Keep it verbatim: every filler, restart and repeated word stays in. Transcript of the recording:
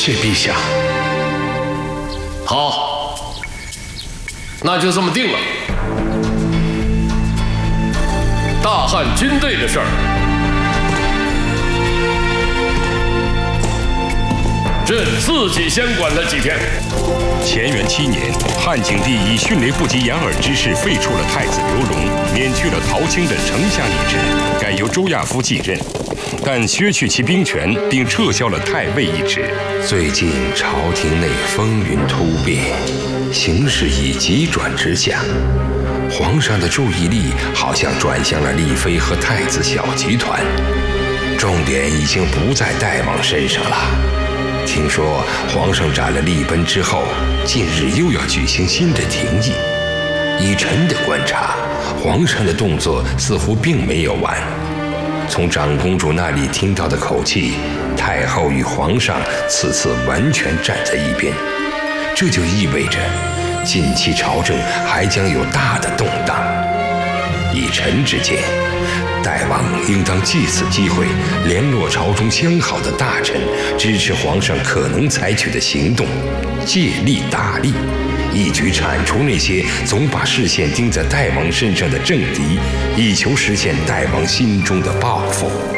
谢陛下。 好，那就这么定了。大汉军队的事儿，朕自己先管了几天。 乾元七年，汉景帝以迅雷不及掩耳之势废除了太子刘荣，免去了陶青的丞相一职，改由周亚夫继任，但削去其兵权，并撤销了太尉一职。 最近朝廷内风云突变，形势已急转直下，皇上的注意力好像转向了丽妃和太子小集团，重点已经不在代王身上了。听说皇上斩了丽奔之后，近日又要举行新的廷议。以臣的观察，皇上的动作似乎并没有完。从长公主那里听到的口气，太后与皇上此次完全站在一边，这就意味着近期朝政还将有大的动荡。以臣之见，代王应当借此机会联络朝中相好的大臣，支持皇上可能采取的行动，借力打力，一举铲除那些总把视线盯在代王身上的政敌，以求实现代王心中的抱负。